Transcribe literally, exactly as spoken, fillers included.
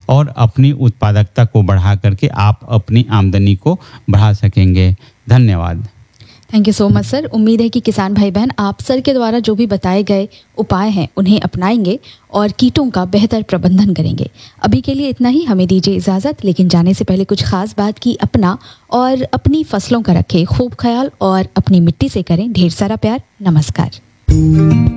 और अपनी उत्पादकता को बढ़ा करके आप अपनी आमदनी को बढ़ा सकेंगे। धन्यवाद। थैंक यू सो मच सर। उम्मीद है कि किसान भाई बहन आप सर के द्वारा जो भी बताए गए उपाय हैं उन्हें अपनाएंगे और कीटों का बेहतर प्रबंधन करेंगे। अभी के लिए इतना ही, हमें दीजिए इजाज़त, लेकिन जाने से पहले कुछ खास बात की अपना और अपनी फसलों का रखें खूब ख्याल और अपनी मिट्टी से करें ढेर सारा प्यार। नमस्कार।